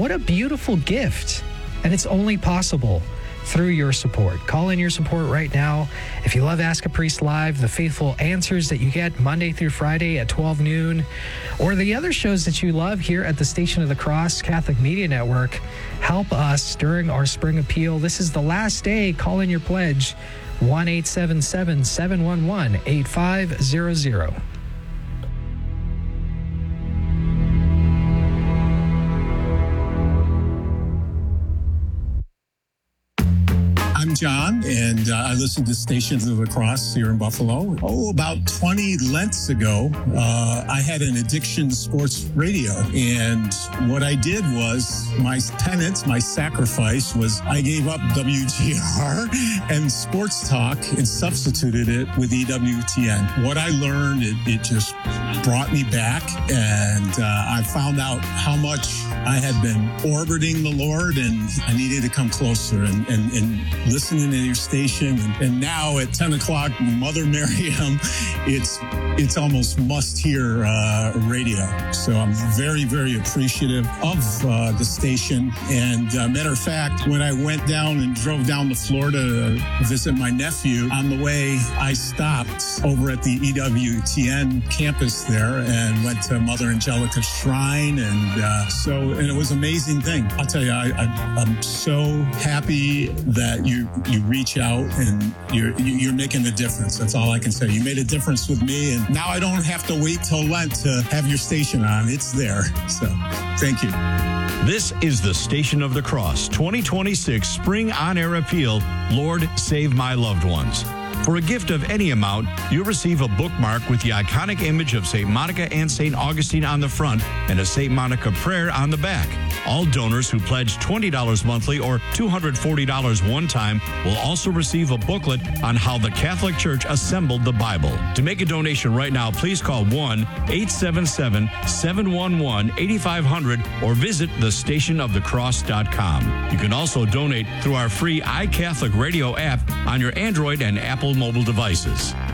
What a beautiful gift. And it's only possible through your support. Call in your support right now. If you love Ask a Priest Live, the faithful answers that you get Monday through Friday at 12 noon, or the other shows that you love here at the Station of the Cross Catholic Media Network, help us during our spring appeal. This is the last day. Call in your pledge, 1-877-711-8500. I'm John, and I listen to Stations of the Cross here in Buffalo. About 20 Lents ago, I had an addiction sports radio. And what I did was, my penance, my sacrifice was I gave up WGR and sports talk and substituted it with EWTN. What I learned, it just brought me back, and I found out how much I had been orbiting the Lord, and I needed to come closer and listening to your station. And now at 10 o'clock, Mother Miriam, it's almost must-hear radio. So I'm very, very appreciative of the station. And matter of fact, when I went down and drove down to Florida to visit my nephew, on the way, I stopped over at the EWTN campus there and went to Mother Angelica's shrine. And it was an amazing thing. I'll tell you, I'm so happy that you reach out and you're making a difference. That's all I can say. You made a difference with me, and now I don't have to wait till Lent to have your station on. It's there. So thank you. This is the Station of the Cross 2026 Spring On-Air Appeal, Lord, Save My Loved Ones. For a gift of any amount, you'll receive a bookmark with the iconic image of St. Monica and St. Augustine on the front and a St. Monica prayer on the back. All donors who pledge $20 monthly or $240 one time will also receive a booklet on how the Catholic Church assembled the Bible. To make a donation right now, please call 1-877-711-8500 or visit thestationofthecross.com. You can also donate through our free iCatholic Radio app on your Android and Apple mobile devices.